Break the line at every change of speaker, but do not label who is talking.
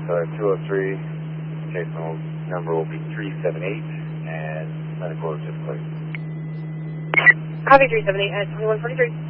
203, case number will be 378, and medical is just cleared.
Copy 378 at 2143.